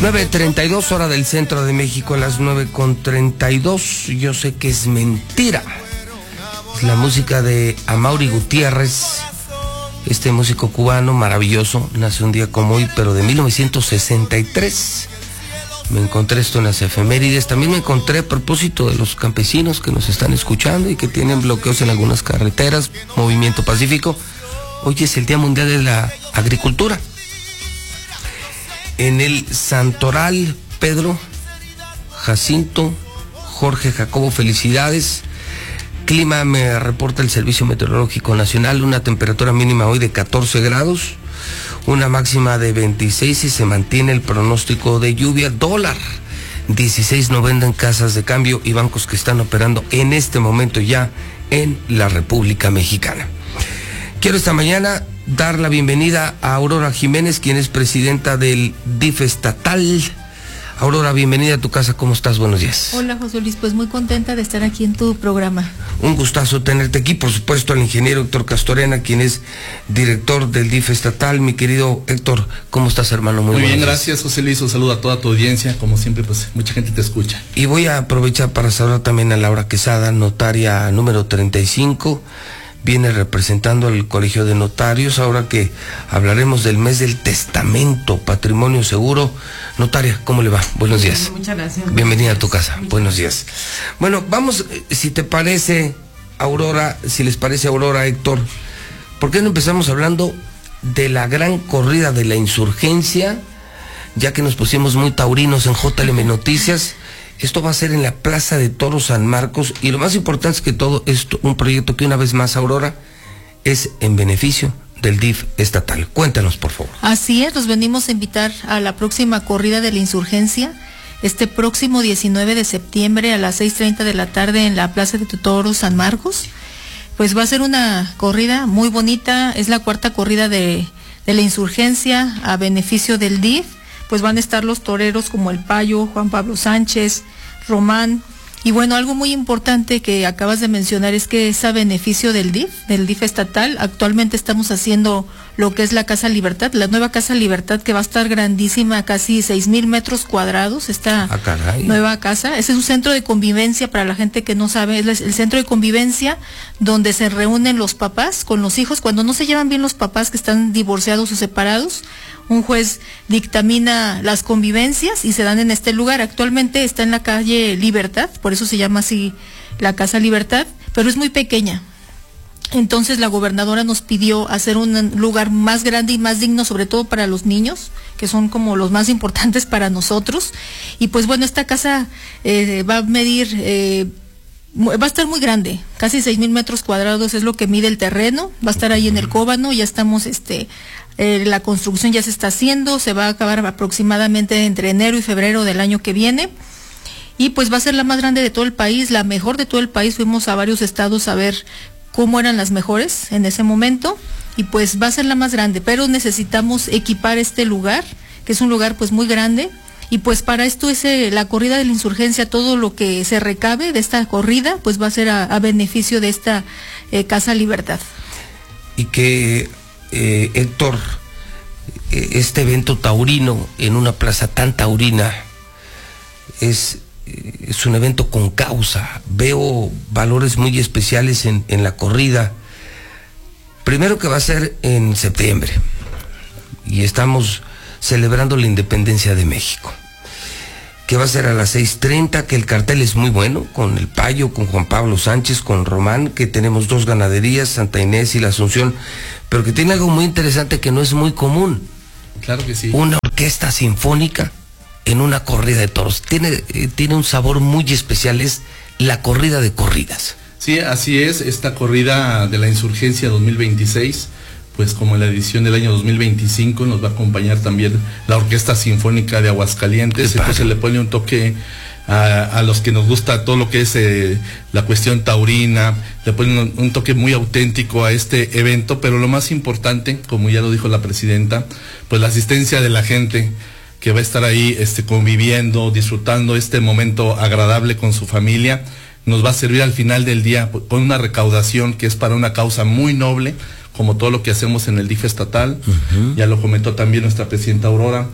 9:32 hora del centro de México, a las 9:32. Yo sé que es mentira. Es la música de Amaury Gutiérrez, este músico cubano maravilloso. Nace un día como hoy, pero de 1963. Me encontré esto en las efemérides. También me encontré, a propósito de los campesinos que nos están escuchando y que tienen bloqueos en algunas carreteras, Movimiento Pacífico. Hoy es el Día Mundial de la Agricultura. En el Santoral, Pedro, Jacinto, Jorge Jacobo, felicidades. Clima, me reporta el Servicio Meteorológico Nacional, una temperatura mínima hoy de 14 grados, una máxima de 26 y se mantiene el pronóstico de lluvia. Dólar, 16.90 en casas de cambio y bancos que están operando en este momento ya en la República Mexicana. Quiero esta mañana dar la bienvenida a Aurora Jiménez, quien es presidenta del DIF estatal. Aurora, bienvenida a tu casa, ¿cómo estás? Buenos días. Hola, José Luis, pues muy contenta de estar aquí en tu programa. Un gustazo tenerte aquí, por supuesto al ingeniero Héctor Castorena, quien es director del DIF estatal. Mi querido Héctor, ¿cómo estás, hermano? Muy bien, gracias, José Luis, un saludo a toda tu audiencia, como siempre, pues mucha gente te escucha. Y voy a aprovechar para saludar también a Laura Quesada, notaria número 35, viene representando al Colegio de Notarios, ahora que hablaremos del mes del testamento, patrimonio seguro. Notaria, ¿cómo le va? Buenos días. Muchas gracias. Bienvenida a tu casa. Buenos días. Bueno, vamos, si te parece, Aurora, si les parece, Aurora, Héctor, ¿por qué no empezamos hablando de la gran corrida de la insurgencia? Ya que nos pusimos muy taurinos en JLM Noticias. Esto va a ser en la Plaza de Toros San Marcos y lo más importante es que todo esto, un proyecto que una vez más, Aurora, es en beneficio del DIF estatal. Cuéntanos, por favor. Así es, los venimos a invitar a la próxima corrida de la insurgencia, este próximo 19 de septiembre a las 6:30 de la tarde en la Plaza de Toros San Marcos. Pues va a ser una corrida muy bonita, es la cuarta corrida de la insurgencia a beneficio del DIF. Pues van a estar los toreros como el Payo, Juan Pablo Sánchez, Román. Y bueno, algo muy importante que acabas de mencionar es que es a beneficio del DIF estatal. Actualmente estamos haciendo lo que es la Casa Libertad, la nueva Casa Libertad, que va a estar grandísima, casi 6,000 metros cuadrados, esta nueva casa. Ese es un centro de convivencia, para la gente que no sabe, es el centro de convivencia donde se reúnen los papás con los hijos, cuando no se llevan bien los papás que están divorciados o separados. Un juez dictamina las convivencias y se dan en este lugar. Actualmente está en la calle Libertad, por eso se llama así la Casa Libertad, pero es muy pequeña. Entonces la gobernadora nos pidió hacer un lugar más grande y más digno, sobre todo para los niños, que son como los más importantes para nosotros. Y pues bueno, esta casa va a medir... va a estar muy grande, casi 6,000 metros cuadrados es lo que mide el terreno. Va a estar ahí en el Cóbano, ya estamos... la construcción ya se está haciendo, se va a acabar aproximadamente entre enero y febrero del año que viene, y pues va a ser la más grande de todo el país, la mejor de todo el país. Fuimos a varios estados a ver cómo eran las mejores en ese momento, y pues va a ser la más grande, pero necesitamos equipar este lugar, que es un lugar pues muy grande, y pues para esto es la corrida de la insurgencia. Todo lo que se recabe de esta corrida pues va a ser a beneficio de esta Casa Libertad. Y que... Héctor, este evento taurino en una plaza tan taurina es un evento con causa. Veo valores muy especiales en la corrida. Primero, que va a ser en septiembre y estamos celebrando la independencia de México, que va a ser a las 6:30, que el cartel es muy bueno, con el Payo, con Juan Pablo Sánchez, con Román, que tenemos 2 ganaderías, Santa Inés y La Asunción, pero que tiene algo muy interesante que no es muy común. Claro que sí. Una orquesta sinfónica en una corrida de toros. Tiene un sabor muy especial, es la corrida de corridas. Sí, así es, esta corrida de la insurgencia 2026, pues como en la edición del año 2025 nos va a acompañar también la Orquesta Sinfónica de Aguascalientes. Entonces le pone un toque a los que nos gusta todo lo que es la cuestión taurina, le ponen un toque muy auténtico a este evento, pero lo más importante, como ya lo dijo la presidenta, pues la asistencia de la gente que va a estar ahí conviviendo, disfrutando este momento agradable con su familia. Nos va a servir al final del día con una recaudación que es para una causa muy noble, como todo lo que hacemos en el DIF estatal. Ya lo comentó también nuestra presidenta Aurora,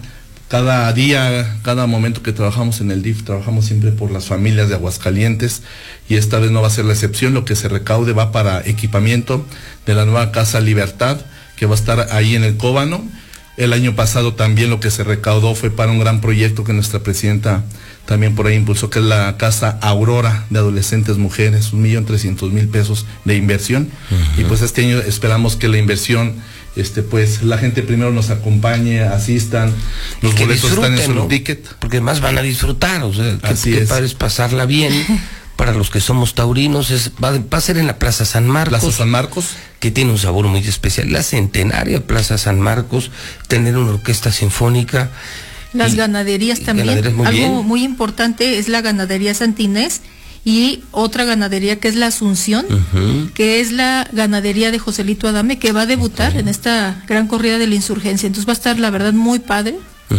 Cada día, cada momento que trabajamos en el DIF, trabajamos siempre por las familias de Aguascalientes, y esta vez no va a ser la excepción. Lo que se recaude va para equipamiento de la nueva Casa Libertad, que va a estar ahí en el Cóbano. El año pasado también lo que se recaudó fue para un gran proyecto que nuestra presidenta también por ahí impulsó, que es la Casa Aurora de adolescentes mujeres, 1.300.000 pesos de inversión. Y pues este año esperamos que la inversión, pues la gente primero nos acompañe, asistan, los boletos están en Soluticket, ¿no? Porque además van a disfrutar, o sea, que padre es pasarla bien. Para los que somos taurinos, va a ser en la Plaza San Marcos. Plaza San Marcos. Que tiene un sabor muy especial. La centenaria Plaza San Marcos, tener una orquesta sinfónica. Las ganaderías también. Algo muy importante es la ganadería Santa Inés y otra ganadería que es la Asunción, que es la ganadería de Joselito Adame, que va a debutar en esta gran corrida de la insurgencia. Entonces va a estar, la verdad, muy padre.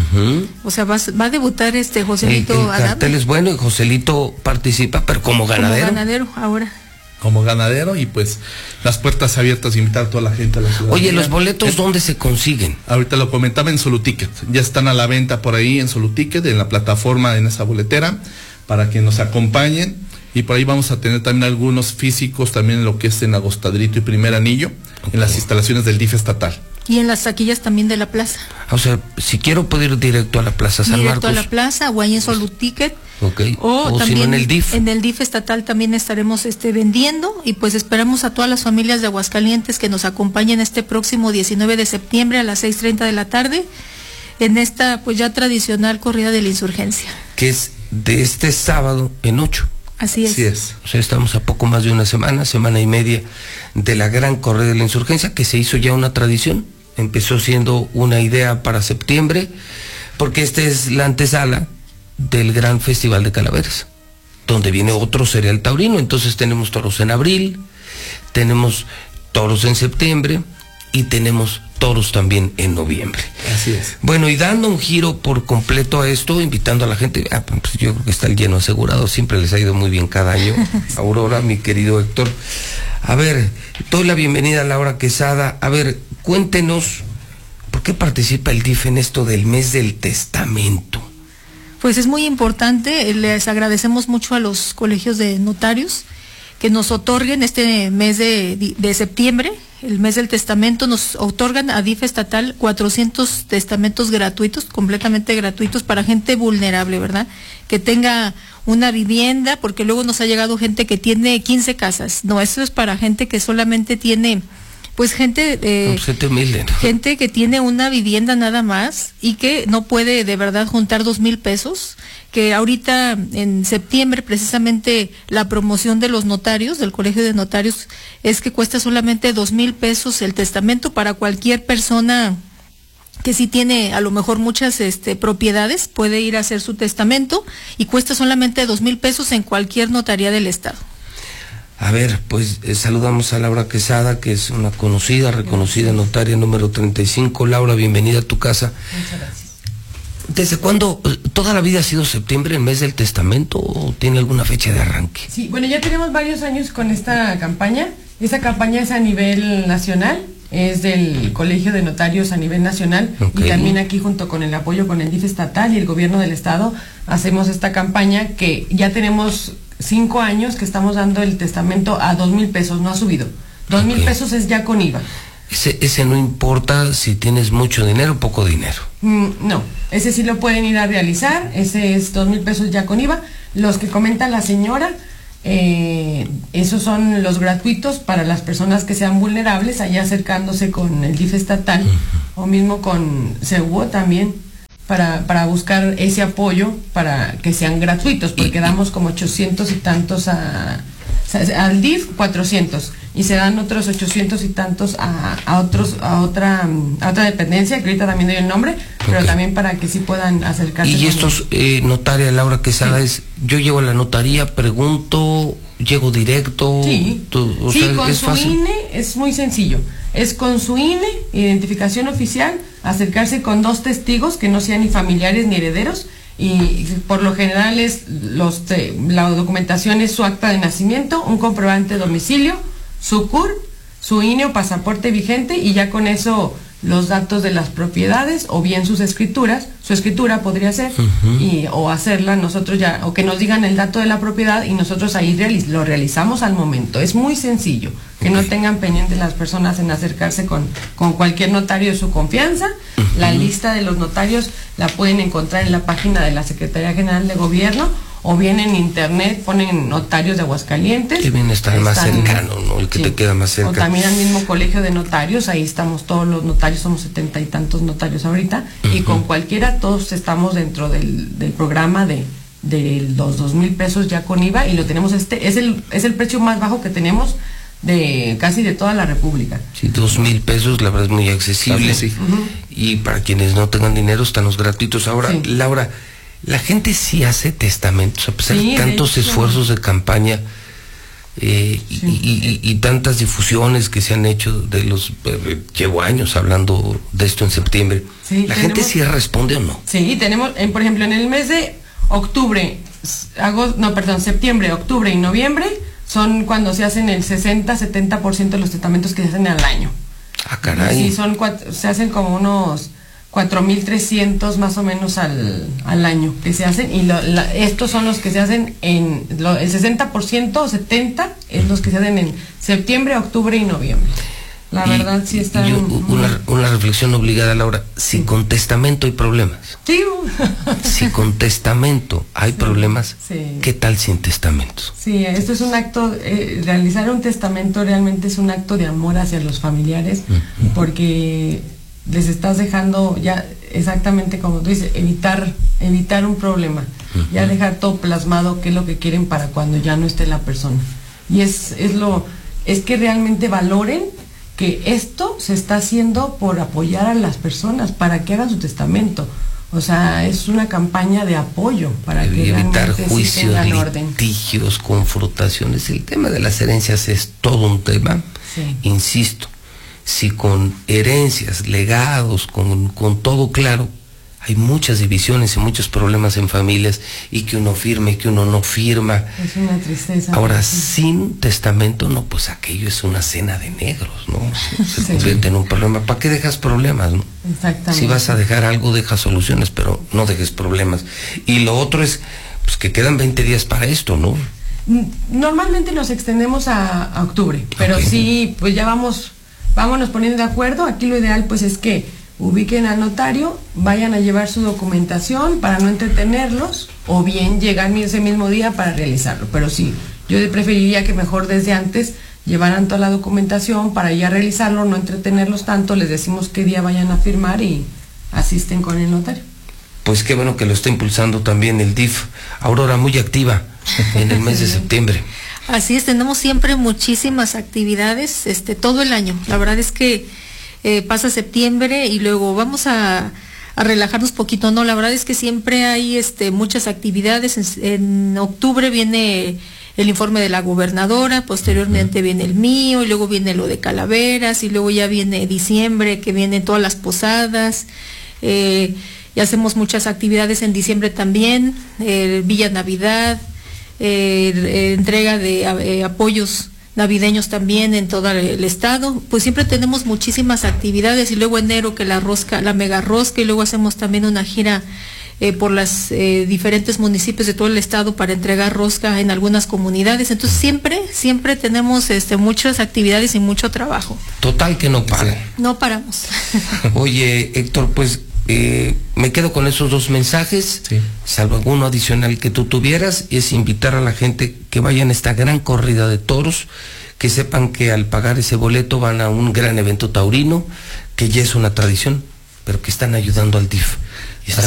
O sea, va a debutar Joselito Adame. El cartel es bueno y Joselito participa, pero como ganadero. Como ganadero ahora. Como ganadero, y pues las puertas abiertas, invitar a toda la gente a la ciudad. Oye, ¿los boletos dónde se consiguen? Ahorita lo comentaba en Soluticket, ya están a la venta por ahí en Soluticket, en la plataforma, en esa boletera, para que nos acompañen, y por ahí vamos a tener también algunos físicos, también en lo que es en Agostadrito y Primer Anillo, en las instalaciones del DIF estatal. Y en las taquillas también de la plaza. O sea, si quiero puedo ir directo a la Plaza San Marcos. Directo a la plaza, o ahí en Soluticket. O también si no en el DIF. En el DIF estatal también estaremos vendiendo, y pues esperamos a todas las familias de Aguascalientes que nos acompañen este próximo 19 de septiembre a las 6:30 de la tarde en esta pues ya tradicional corrida de la insurgencia. Que es de este sábado en 8. Así es. Así es. O sea, estamos a poco más de una semana y media de la gran corrida de la insurgencia, que se hizo ya una tradición. Empezó siendo una idea para septiembre, porque esta es la antesala del gran Festival de Calaveras, donde viene otro cereal taurino. Entonces tenemos toros en abril, tenemos toros en septiembre y tenemos toros también en noviembre. Así es. Bueno, y dando un giro por completo a esto, invitando a la gente, pues yo creo que está el lleno asegurado, siempre les ha ido muy bien cada año. Aurora, mi querido Héctor. A ver, doy la bienvenida a Laura Quesada. A ver, cuéntenos, ¿por qué participa el DIF en esto del mes del testamento? Pues es muy importante, les agradecemos mucho a los colegios de notarios que nos otorguen este mes de septiembre, el mes del testamento. Nos otorgan a DIF estatal 400 testamentos gratuitos, completamente gratuitos, para gente vulnerable, ¿verdad? Que tenga una vivienda, porque luego nos ha llegado gente que tiene 15 casas. No, eso es para gente que solamente tiene, pues gente humilde, ¿no? Gente que tiene una vivienda nada más y que no puede de verdad juntar 2,000 pesos, que ahorita en septiembre precisamente la promoción de los notarios, del Colegio de Notarios, es que cuesta solamente 2,000 pesos el testamento para cualquier persona que sí tiene a lo mejor muchas propiedades, puede ir a hacer su testamento, y cuesta solamente 2,000 pesos en cualquier notaría del estado. A ver, pues saludamos a Laura Quesada, que es una conocida, reconocida notaria número 35. Laura, bienvenida a tu casa. Muchas gracias. ¿Desde cuándo? ¿Toda la vida ha sido septiembre, el mes del testamento, o tiene alguna fecha de arranque? Sí, bueno, ya tenemos varios años con esta campaña. Esta campaña es a nivel nacional, es del Colegio de Notarios a nivel nacional, y también aquí junto con el apoyo con el DIF estatal y el gobierno del estado hacemos esta campaña, que ya tenemos 5 años que estamos dando el testamento a 2,000 pesos, no ha subido. 2,000 pesos es ya con IVA. Ese no importa si tienes mucho dinero o poco dinero. No, ese sí lo pueden ir a realizar, ese es 2,000 pesos ya con IVA. Los que comenta la señora, esos son los gratuitos para las personas que sean vulnerables, allá acercándose con el DIF estatal o mismo con CEUO también, para buscar ese apoyo para que sean gratuitos, porque damos como 800 y tantos al DIF, 400, y se dan otros 800 y tantos a otra dependencia, que ahorita también doy el nombre, pero también para que sí puedan acercarse. Y estos, notaria Laura Quesada, sí. Yo llego a la notaría, pregunto, llego directo. Sí, con su fácil. INE es muy sencillo. Es con su INE, identificación oficial, acercarse con 2 testigos que no sean ni familiares ni herederos, y por lo general es la documentación es su acta de nacimiento, un comprobante de domicilio, su CUR, su INE o pasaporte vigente, y ya con eso los datos de las propiedades o bien sus escrituras, su escritura podría ser, o hacerla nosotros ya, o que nos digan el dato de la propiedad y nosotros ahí lo realizamos al momento. Es muy sencillo, que no tengan pendiente las personas en acercarse con cualquier notario de su confianza. La lista de los notarios la pueden encontrar en la página de la Secretaría General de Gobierno, o bien en internet ponen notarios de Aguascalientes. Que bien está el más cercano, ¿no? El que te queda más cerca. O también al mismo colegio de notarios, ahí estamos todos los notarios, somos 70 y tantos notarios ahorita, y con cualquiera todos estamos dentro del programa de los 2,000 pesos ya con IVA, y lo tenemos, es el precio más bajo que tenemos de casi de toda la República. Sí, 2,000 pesos, la verdad es muy accesible. Sí. Y para quienes no tengan dinero, están los gratuitos. Ahora, sí. Laura, la gente sí hace testamentos, a pesar de tantos esfuerzos de campaña y tantas difusiones que se han hecho de los... llevo años hablando de esto en septiembre. Sí, ¿la gente sí responde o no? Sí, tenemos, por ejemplo, en el mes de septiembre, octubre y noviembre, son cuando se hacen el 60-70% de los testamentos que se hacen al año. Ah, caray. Sí, se hacen como unos 4,300 más o menos al año que se hacen, y estos son los que se hacen el 60% o 70% es los que se hacen en septiembre, octubre y noviembre. La verdad sí está... Una reflexión obligada, Laura. Si con testamento hay problemas. Sí. Si con testamento hay problemas, ¿qué tal sin testamento? Sí, esto es un acto, realizar un testamento realmente es un acto de amor hacia los familiares, porque les estás dejando ya exactamente como tú dices, evitar un problema, ya dejar todo plasmado qué es lo que quieren para cuando ya no esté la persona. Y es que realmente valoren que esto se está haciendo por apoyar a las personas para que hagan su testamento. O sea, es una campaña de apoyo para que evitar juicios, litigios, confrontaciones. El tema de las herencias es todo un tema. Insisto, si con herencias, legados, con todo claro, hay muchas divisiones y muchos problemas en familias, y que uno firme, que uno no firma. Es una tristeza. Ahora, sin testamento, no, pues aquello es una cena de negros, ¿no? Se convierte en un problema. ¿Para qué dejas problemas, no? Exactamente. Si vas a dejar algo, deja soluciones, pero no dejes problemas. Y lo otro es, pues que quedan 20 días para esto, ¿no? Normalmente nos extendemos a octubre, pero sí, pues ya vámonos poniendo de acuerdo. Aquí lo ideal, pues, es que ubiquen al notario, vayan a llevar su documentación para no entretenerlos, o bien llegar ese mismo día para realizarlo. Pero sí, yo preferiría que mejor desde antes llevaran toda la documentación para ya realizarlo, no entretenerlos tanto. Les decimos qué día vayan a firmar y asisten con el notario. Pues qué bueno que lo está impulsando también el DIF. Aurora, muy activa en el mes de septiembre. Así es, tenemos siempre muchísimas actividades, todo el año. La verdad es que pasa septiembre y luego vamos a relajarnos poquito. No, la verdad es que siempre hay muchas actividades. En octubre viene el informe de la gobernadora, posteriormente viene el mío, y luego viene lo de Calaveras, y luego ya viene diciembre, que vienen todas las posadas. Y hacemos muchas actividades en diciembre también, Villa Navidad, entrega de apoyos navideños también en todo el estado. Pues siempre tenemos muchísimas actividades, y luego enero que la mega rosca, y luego hacemos también una gira por los diferentes municipios de todo el estado para entregar rosca en algunas comunidades. Entonces siempre tenemos muchas actividades y mucho trabajo. Total que no para. No paramos. Oye, Héctor, pues me quedo con esos dos mensajes, salvo alguno adicional que tú tuvieras, y es invitar a la gente que vayan a esta gran corrida de toros, que sepan que al pagar ese boleto van a un gran evento taurino, que ya es una tradición, pero que están ayudando al DIF.